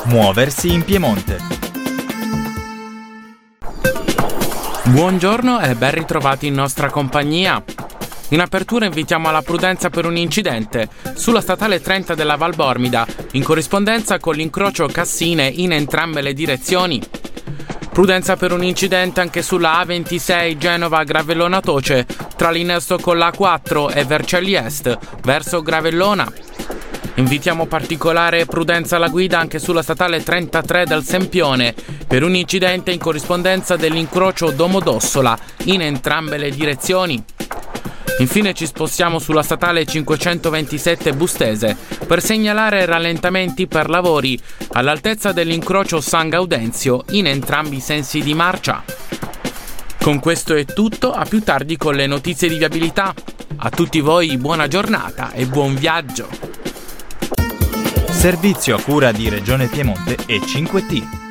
Muoversi in Piemonte. Buongiorno e ben ritrovati in nostra compagnia. In apertura invitiamo alla prudenza per un incidente sulla statale 30 della Val Bormida, in corrispondenza con l'incrocio Cassine in entrambe le direzioni. Prudenza per un incidente anche sulla A26 Genova-Gravellona Toce, tra l'innesto con l'A4 e Vercelli Est, verso Gravellona. Invitiamo particolare prudenza alla guida anche sulla statale 33 del Sempione, per un incidente in corrispondenza dell'incrocio Domodossola, in entrambe le direzioni. Infine ci spostiamo sulla statale 527 Bustese per segnalare rallentamenti per lavori all'altezza dell'incrocio San Gaudenzio in entrambi i sensi di marcia. Con questo è tutto, a più tardi con le notizie di viabilità. A tutti voi buona giornata e buon viaggio. Servizio a cura di Regione Piemonte e 5T.